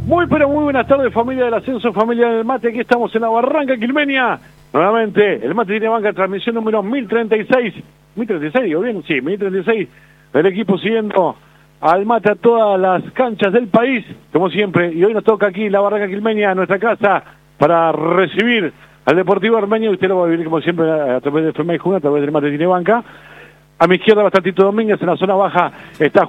Muy pero muy buenas tardes, familia del ascenso, familia del mate. Aquí estamos en la Barranca Quilmenia. Nuevamente, el mate tiene banca, transmisión número 1036. 1036, digo bien, sí, 1036. El equipo siguiendo al mate a todas las canchas del país, como siempre. Y hoy nos toca aquí la Barranca Quilmenia, nuestra casa, para recibir al Deportivo Armenio. Usted lo va a vivir como siempre a través de FMI Juna, a través del mate tiene banca. A mi izquierda va a estar Tito Domínguez, en la zona baja está